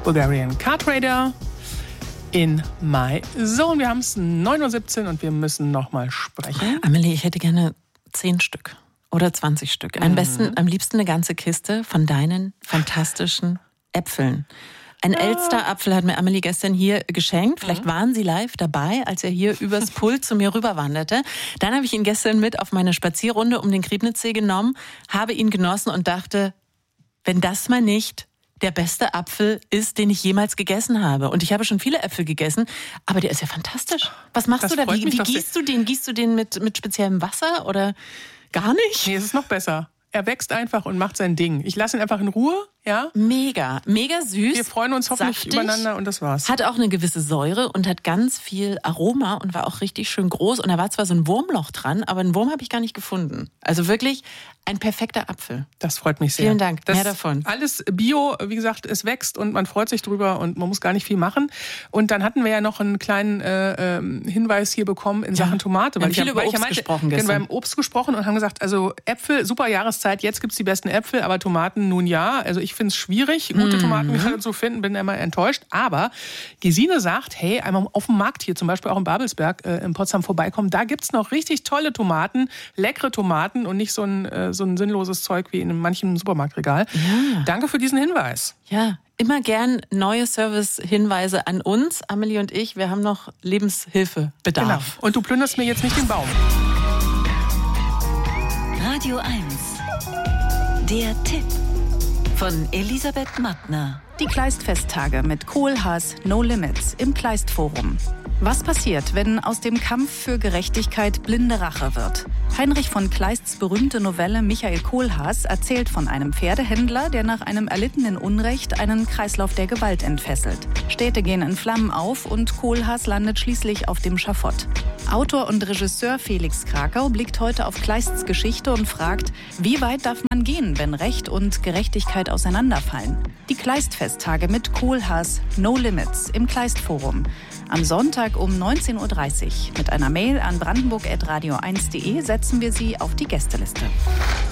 Bulgarian Car Trader in My Zone. Wir haben es 9:17 Uhr und wir müssen nochmal sprechen. Amelie, ich hätte gerne 10 Stück oder 20 Stück. Am liebsten eine ganze Kiste von deinen fantastischen Äpfeln. Ein Elster-Apfel hat mir Amelie gestern hier geschenkt. Vielleicht waren Sie live dabei, als er hier übers Pult zu mir rüberwanderte. Dann habe ich ihn gestern mit auf meine Spazierrunde um den Griebnitzsee genommen, habe ihn genossen und dachte, wenn das mal nicht der beste Apfel ist, den ich jemals gegessen habe. Und ich habe schon viele Äpfel gegessen, aber der ist ja fantastisch. Was machst du da? Wie gießt du den? Gießt du den mit speziellem Wasser oder gar nicht? Nee, es ist noch besser. Er wächst einfach und macht sein Ding. Ich lasse ihn einfach in Ruhe, ja? Mega süß. Wir freuen uns hoffentlich saftig, übereinander und das war's. Hat auch eine gewisse Säure und hat ganz viel Aroma und war auch richtig schön groß. Und da war zwar so ein Wurmloch dran, aber einen Wurm habe ich gar nicht gefunden. Also wirklich ein perfekter Apfel. Das freut mich sehr. Vielen Dank, mehr das davon. Alles Bio, wie gesagt, es wächst und man freut sich drüber und man muss gar nicht viel machen. Und dann hatten wir ja noch einen kleinen Hinweis hier bekommen in Sachen Tomate. Wir haben viel über Obst gesprochen gestern. Wir haben Obst gesprochen und haben gesagt, also Äpfel, super Jahreszeit, jetzt gibt's die besten Äpfel, aber Tomaten nun ja. Also ich finde es schwierig, gute Tomaten gerade zu finden, bin immer enttäuscht. Aber Gesine sagt, hey, einmal auf dem Markt hier, zum Beispiel auch in Babelsberg in Potsdam vorbeikommen, da gibt's noch richtig tolle Tomaten, leckere Tomaten und nicht so ein sinnloses Zeug wie in manchem Supermarktregal. Ja. Danke für diesen Hinweis. Ja, immer gern neue Service-Hinweise an uns, Amelie und ich. Wir haben noch Lebenshilfebedarf. Genau. Und du plünderst mir jetzt nicht den Baum. Radio 1. Der Tipp von Elisabeth Mattner. Die Kleist-Festtage mit Kohlhaas No Limits im Kleist-Forum. Was passiert, wenn aus dem Kampf für Gerechtigkeit blinde Rache wird? Heinrich von Kleists berühmte Novelle Michael Kohlhaas erzählt von einem Pferdehändler, der nach einem erlittenen Unrecht einen Kreislauf der Gewalt entfesselt. Städte gehen in Flammen auf und Kohlhaas landet schließlich auf dem Schafott. Autor und Regisseur Felix Krakau blickt heute auf Kleists Geschichte und fragt, wie weit darf man gehen, wenn Recht und Gerechtigkeit auseinanderfallen? Die Kleist-Festtage mit Kohlhaas No Limits im Kleist-Forum. Am Sonntag um 19:30 Uhr. Mit einer Mail an brandenburg@radio1.de setzen wir Sie auf die Gästeliste.